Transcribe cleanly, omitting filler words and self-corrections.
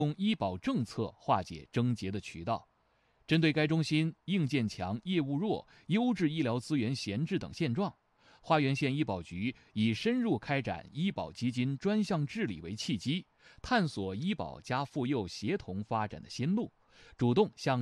用医保政策化解症结的渠道。针对该中心硬件强、业务弱、优质医疗资源闲置等现状，花源县医保局以深入开展医保基金专项治理为契机，探索医保加妇幼协同发展的新路，主动向